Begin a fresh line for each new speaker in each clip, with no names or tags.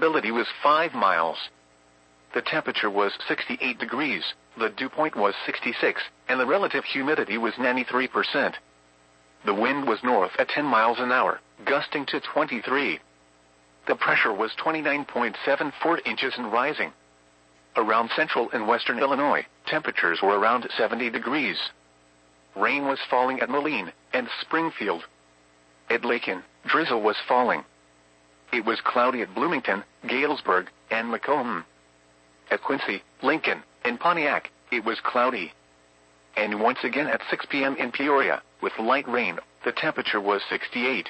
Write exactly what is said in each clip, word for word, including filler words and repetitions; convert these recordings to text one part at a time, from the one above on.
visibility was five miles. The temperature was sixty-eight degrees, the dew point was sixty-six, and the relative humidity was ninety-three percent. The wind was north at ten miles an hour, gusting to twenty-three. The pressure was twenty-nine point seven four inches and rising. Around central and western Illinois, temperatures were around seventy degrees. Rain was falling at Moline and Springfield. At Lakin, drizzle was falling. It was cloudy at Bloomington, Galesburg, and Macomb. At Quincy, Lincoln, and Pontiac, it was cloudy. And once again at six p m in Peoria, with light rain, the temperature was sixty-eight.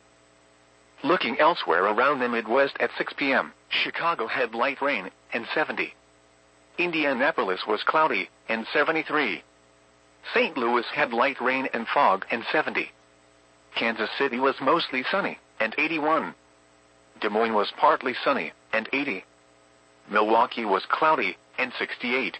Looking elsewhere around the Midwest at six p m, Chicago had light rain, and seventy. Indianapolis was cloudy, and seventy-three. Saint Louis had light rain and fog, and seventy. Kansas City was mostly sunny, and eighty-one. Des Moines was partly sunny, and eighty. Milwaukee was cloudy, and sixty-eight.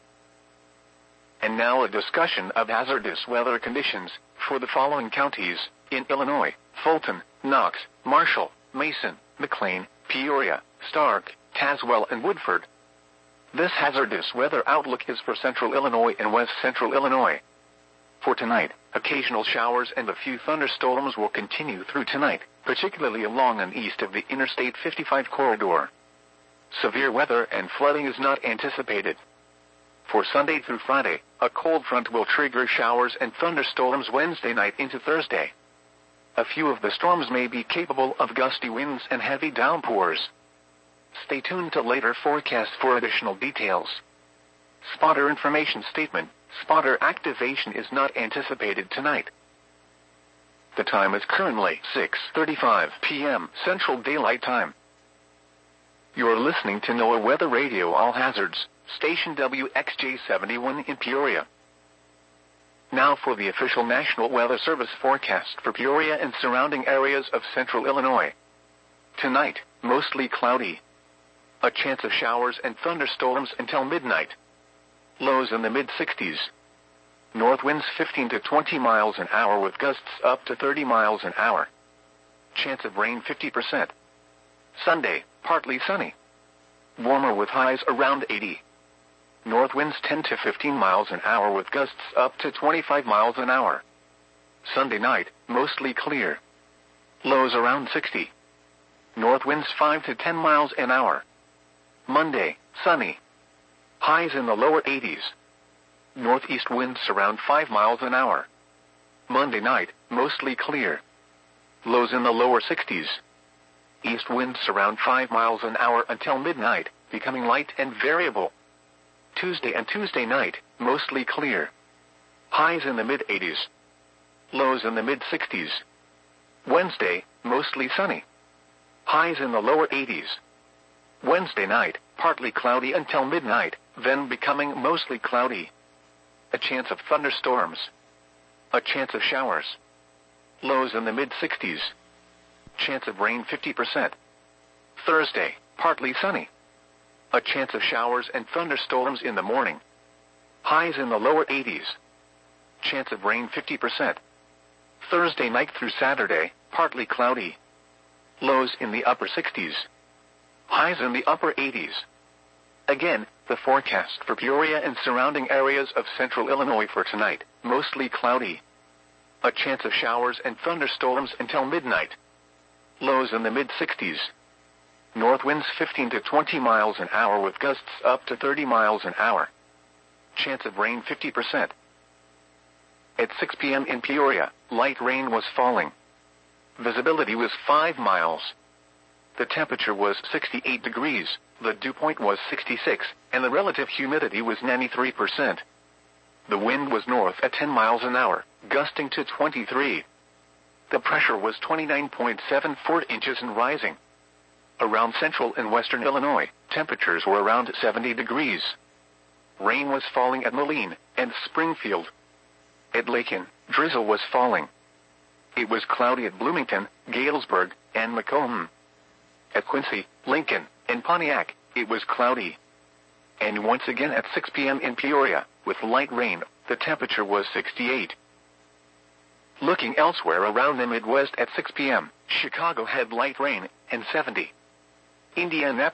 And now a discussion of hazardous weather conditions for the following counties in Illinois: Fulton, Knox, Marshall, Mason, McLean, Peoria, Stark, Tazewell, and Woodford. This hazardous weather outlook is for central Illinois and west central Illinois. For tonight, occasional showers and a few thunderstorms will continue through tonight, particularly along and east of the Interstate fifty-five corridor. Severe weather and flooding is not anticipated. For Sunday through Friday, a cold front will trigger showers and thunderstorms Wednesday night into Thursday. A few of the storms may be capable of gusty winds and heavy downpours. Stay tuned to later forecasts for additional details. Spotter information statement: spotter activation is not anticipated tonight. The time is currently six thirty-five p m Central Daylight Time. You're listening to NOAA Weather Radio All Hazards, station W X J seventy-one in Peoria. Now for the official National Weather Service forecast for Peoria and surrounding areas of central Illinois. Tonight, mostly cloudy. A chance of showers and thunderstorms until midnight. Lows in the mid-sixties. North winds fifteen to twenty miles an hour with gusts up to thirty miles an hour. Chance of rain fifty percent. Sunday, partly sunny. Warmer with highs around eighty. North winds ten to fifteen miles an hour with gusts up to twenty-five miles an hour. Sunday night, mostly clear. Lows around sixty. North winds five to ten miles an hour. Monday, sunny. Highs in the lower eighties. Northeast winds around five miles an hour. Monday night, mostly clear. Lows in the lower sixties. East winds around five miles an hour until midnight, becoming light and variable. Tuesday and Tuesday night, mostly clear. Highs in the mid-eighties. Lows in the mid-sixties. Wednesday, mostly sunny. Highs in the lower eighties. Wednesday night, partly cloudy until midnight, then becoming mostly cloudy. A chance of thunderstorms. A chance of showers. Lows in the mid-sixties. Chance of rain fifty percent. Thursday, partly sunny. A chance of showers and thunderstorms in the morning. Highs in the lower eighties. Chance of rain fifty percent. Thursday night through Saturday, partly cloudy. Lows in the upper sixties. Highs in the upper eighties. Again, the forecast for Peoria and surrounding areas of central Illinois for tonight, mostly cloudy. A chance of showers and thunderstorms until midnight. Lows in the mid-sixties. North winds fifteen to twenty miles an hour with gusts up to thirty miles an hour. Chance of rain fifty percent. At six p m in Peoria, light rain was falling. Visibility was five miles. The temperature was sixty-eight degrees, the dew point was sixty-six, and the relative humidity was ninety-three percent. The wind was north at ten miles an hour, gusting to twenty-three. The pressure was twenty-nine point seven four inches and rising. Around central and western Illinois, temperatures were around seventy degrees. Rain was falling at Moline and Springfield. At Lakin, drizzle was falling. It was cloudy at Bloomington, Galesburg, and Macomb. At Quincy, Lincoln, and Pontiac, it was cloudy. And once again at six p m in Peoria, with light rain, the temperature was sixty-eight. Looking elsewhere around the Midwest at six p m, Chicago had light rain, and seventy. Indianapolis